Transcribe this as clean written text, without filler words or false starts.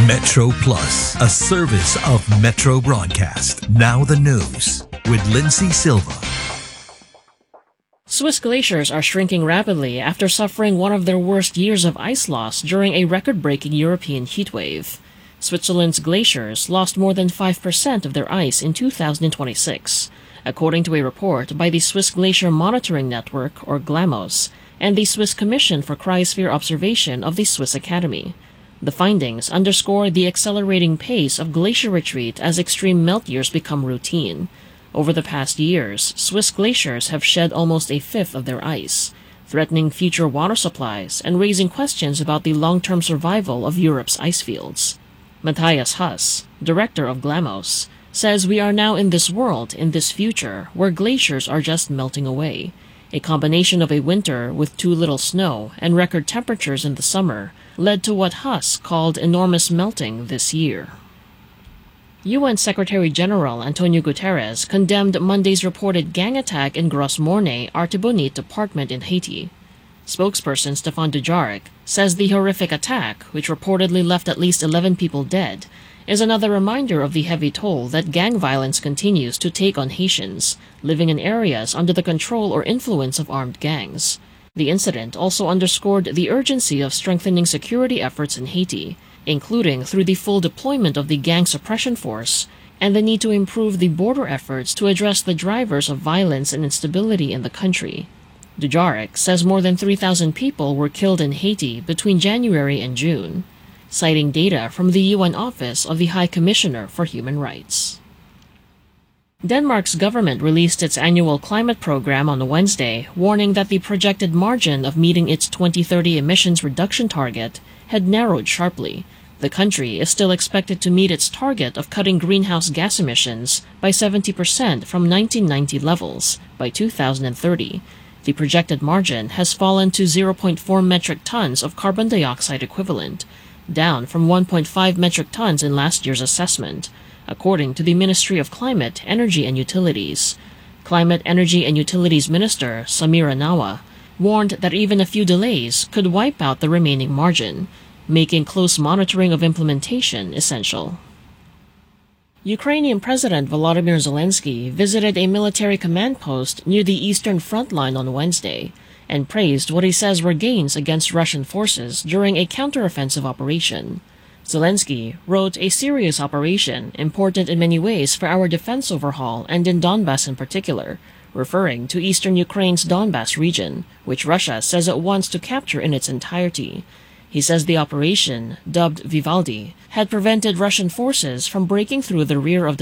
Metro Plus, a service of Metro Broadcast. Now the news with Lindsay Silva. Swiss glaciers are shrinking rapidly after suffering one of their worst years of ice loss during a record-breaking European heatwave. Switzerland's glaciers lost more than 5% of their ice in 2026, according to a report by the Swiss Glacier Monitoring Network, or GLAMOS, and the Swiss Commission for Cryosphere Observation of the Swiss Academy. The findings underscore the accelerating pace of glacier retreat as extreme melt years become routine. Over the past years, Swiss glaciers have shed almost a fifth of their ice, threatening future water supplies and raising questions about the long-term survival of Europe's ice fields. Matthias Huss, director of GLAMOS, says we are now in this world, in this future, where glaciers are just melting away. A combination of a winter with too little snow and record temperatures in the summer led to what Huss called enormous melting this year. UN Secretary-General Antonio Guterres condemned Monday's reported gang attack in Gros Morne, Artibonite department in Haiti. Spokesperson Stéphane Dujarric says the horrific attack, which reportedly left at least 11 people dead, is another reminder of the heavy toll that gang violence continues to take on Haitians living in areas under the control or influence of armed gangs. The incident also underscored the urgency of strengthening security efforts in Haiti, including through the full deployment of the gang suppression force and the need to improve the border efforts to address the drivers of violence and instability in the country. Dujarric says more than 3,000 people were killed in Haiti between January and June, citing data from the UN Office of the High Commissioner for Human Rights. Denmark's government released its annual climate program on Wednesday, warning that the projected margin of meeting its 2030 emissions reduction target had narrowed sharply. The country is still expected to meet its target of cutting greenhouse gas emissions by 70% from 1990 levels by 2030. The projected margin has fallen to 0.4 metric tons of carbon dioxide equivalent, down from 1.5 metric tons in last year's assessment, according to the Ministry of Climate, Energy and Utilities. Climate, Energy and Utilities Minister Samira Nawa warned that even a few delays could wipe out the remaining margin, making close monitoring of implementation essential. Ukrainian President Volodymyr Zelensky visited a military command post near the eastern front line on Wednesday and praised what he says were gains against Russian forces during a counteroffensive operation. Zelensky wrote, "A serious operation, important in many ways for our defense overhaul and in Donbas in particular," referring to eastern Ukraine's Donbas region, which Russia says it wants to capture in its entirety. He says the operation, dubbed Vivaldi, had prevented Russian forces from breaking through the rear of the